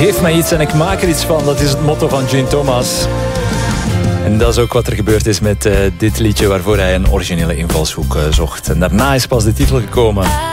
Geef mij iets en ik maak er iets van. Dat is het motto van Gene Thomas. En dat is ook wat er gebeurd is met dit liedje, waarvoor hij een originele invalshoek zocht. En daarna is pas de titel gekomen.